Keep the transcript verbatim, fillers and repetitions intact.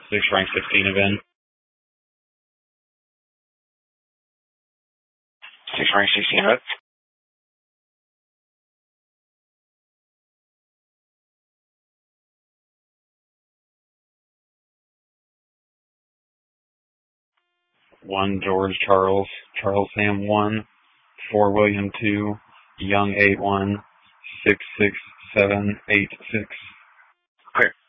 Six rank sixteen event. Six rank sixteen event. One George Charles, Charles Sam one, four William two, Young eight one, six six seven eight six. Clear.